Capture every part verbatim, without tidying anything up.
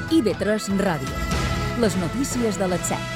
I V tres Ràdio. Les notícies de les set.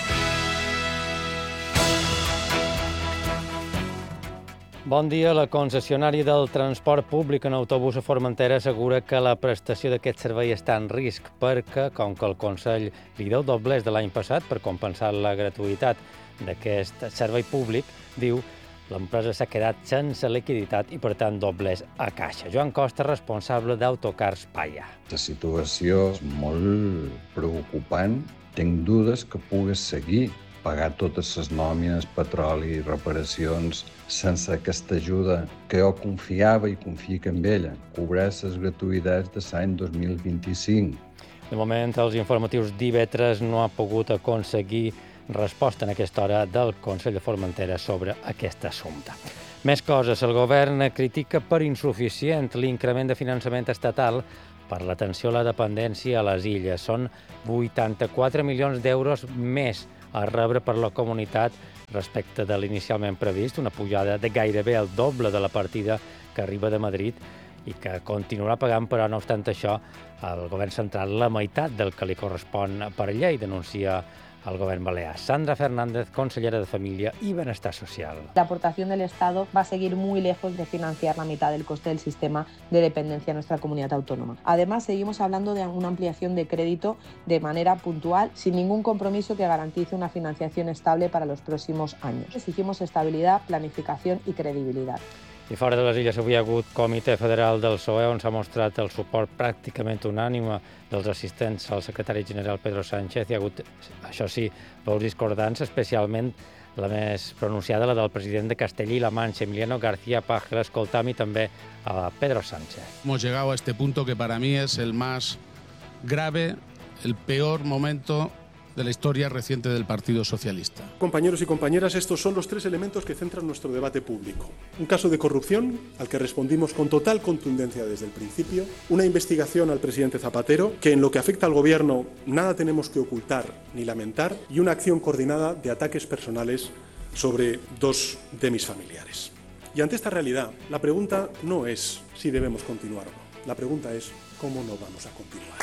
Bon dia. La concessionària del transport públic en autobús a Formentera assegura que la prestació d'aquest servei està en risc perquè, com que el Consell li deu doblers de l'any passat per compensar la gratuïtat d'aquest servei públic, diu, l'empresa s'ha quedat sense liquiditat i, per tant, doblers a caixa. Joan Costa, responsable d'Autocars Paya. La situació és molt preocupant. Tinc dudes que puguis seguir pagar totes les nòmines, petroli i reparacions sense aquesta ajuda que jo confiava i confio en ella. Cobrar les gratuïtats de l'any dos mil vint-i-cinc. De moment, els informatius d'I V tres no ha pogut aconseguir resposta en aquesta hora del Consell de Formentera sobre aquest assumpte. Més coses. El govern critica per insuficient l'increment de finançament estatal per l'atenció a la dependència a les illes. Són vuitanta-quatre milions d'euros més a rebre per la comunitat respecte de l'inicialment previst, una pujada de gairebé el doble de la partida que arriba de Madrid i que continuarà pagant, però no obstant això, el govern central la meitat del que li correspon per llei, denuncia al Gobierno Balear. Sandra Fernández, consellera de Familia y Bienestar Social. La aportación del Estado va a seguir muy lejos de financiar la mitad del coste del sistema de dependencia en nuestra comunidad autónoma. Además, seguimos hablando de una ampliación de crédito de manera puntual, sin ningún compromiso que garantice una financiación estable para los próximos años. Exigimos estabilidad, planificación y credibilidad. I fora de les illes avui hi ha hagut Comitè Federal del P S O E, on s'ha mostrat el suport pràcticament unànime dels assistents al secretari general Pedro Sánchez. Hi ha hagut, això sí, veus discordants, especialment la més pronunciada, la del president de Castella y La Mancha, Emiliano García Paje. L'escoltam i també a Pedro Sánchez. Hemos llegado a este punto que para mí es el más grave, el peor momento de la historia reciente del Partido Socialista. Compañeros y compañeras, estos son los tres elementos que centran nuestro debate público. Un caso de corrupción, al que respondimos con total contundencia desde el principio. Una investigación al presidente Zapatero, que en lo que afecta al Gobierno nada tenemos que ocultar ni lamentar. Y una acción coordinada de ataques personales sobre dos de mis familiares. Y ante esta realidad, la pregunta no es si debemos continuar o no. La pregunta es cómo no vamos a continuar.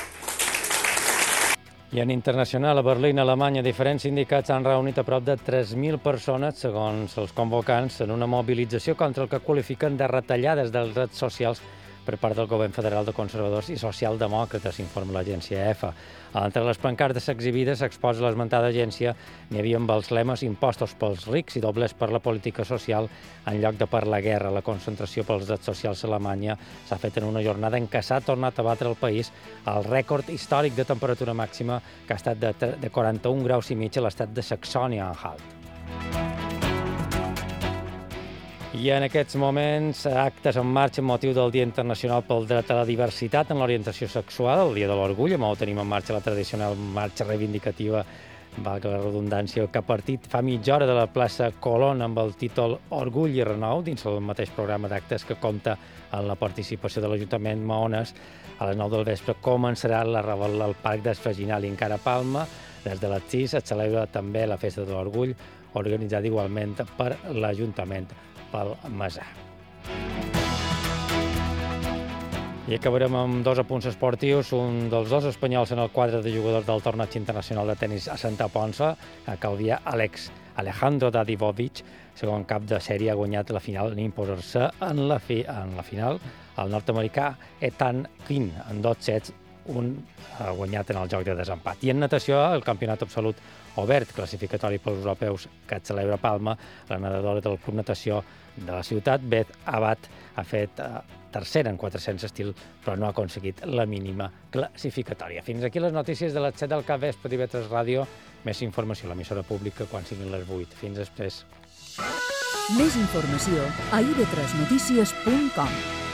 I en internacional, a Berlín, Alemanya, diferents sindicats han reunit a prop de tres mil persones, segons els convocants, en una mobilització contra el que qualifiquen de retallades dels drets socials per part del govern federal de conservadors i socialdemòcrates, informa l'agència E F A. Entre les pancartes exhibides s'exposa l'esmentada agència, n'hi havia amb els lemes impostos pels rics i doblers per la política social en lloc de per la guerra. La concentració pels drets socials a Alemanya s'ha fet en una jornada en què s'ha tornat a batre el país el rècord històric de temperatura màxima, que ha estat de, de quaranta-un graus i mig a l'estat de Saxònia-Anhalt. I en aquests moments, actes en marxa amb motiu del Dia Internacional pel Dret a la Diversitat en l'Orientació Sexual, el Dia de l'Orgull, on tenim en marxa la tradicional marxa reivindicativa, valga la redundància, que ha partit fa mitja hora de la plaça Colón amb el títol Orgull i Renou, dins el mateix programa d'actes que compta amb la participació de l'Ajuntament Maones. A les nou del vespre començarà la revetla al Parc d'Esfreginal i encara a Palma. Des de les sis es celebra també la Festa de l'Orgull, organitzada igualment per l'Ajuntament pel Masà. I acabarem amb dos apunts esportius. Un dels dos espanyols en el quadre de jugadors del torneig internacional de tenis a Santa Ponça, a Calvià, Alex Alejandro Dadivovic, segon cap de sèrie, ha guanyat la final en imposar-se en la, fi, en la final el nord-americà Ethan Quinn en dos sets, un ha guanyat en el joc de desempat. I en natació, el campionat absolut obert, classificatori pels europeus que es celebra a Palma, la nedadora del Club Natació de la ciutat, Beth Abad, ha fet eh, tercera en quatre-cents estil, però no ha aconseguit la mínima classificatòria. Fins aquí les notícies de les set del capvespre d'I V tres Ràdio. Més informació a l'emissora pública quan siguin les vuit. Fins després. Més informació a i ve tres notícies punt com.